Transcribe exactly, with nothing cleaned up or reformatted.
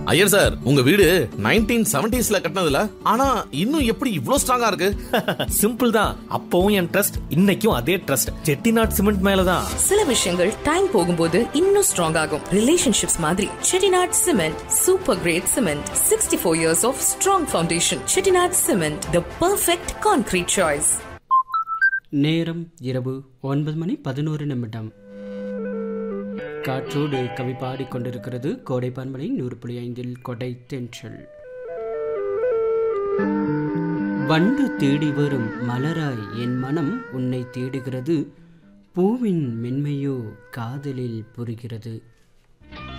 Iyer sir, உங்க வீடு nineteen செவன்டீஸ்ல கட்டினதுல ஆனா இன்னும் எப்படி இவ்ளோ ஸ்ட்ராங்கா இருக்கு? சிம்பிள் தான். அப்பவும் என் ட்ரஸ்ட், இன்னைக்கும் அதே ட்ரஸ்ட். செட்டிநாட் சிமெண்ட் மேலதான். சில விஷயங்கள் டைம் போகும்போது இன்னும் ஸ்ட்ராங் ஆகும். ரிலேஷன்ஷிப்ஸ் மாதிரி Chettinad cement super great cement. Sixty four years of strong foundation. Chettinad cement, the perfect concrete choice. நேரம் இரவு ஒன்பது மணி பதினோரு நிமிடம். காற்றோடு கவி பாடிக்கொண்டிருக்கிறது கோடை பன்மலை நூறு புள்ளி ஐந்தில் கொடை தென்றல். வண்டு தேடி வரும் மலராய் என் மனம் உன்னை தேடுகிறது, பூவின் மென்மையோ காதலில் புரிகிறது.